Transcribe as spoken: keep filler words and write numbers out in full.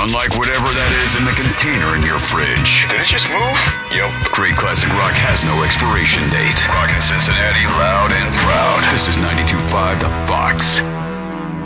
Unlike whatever that is in the container in your fridge. Did it just move? Yep. Great classic rock has no expiration date. Rockin' Cincinnati loud and proud. This is ninety-two point five The Fox.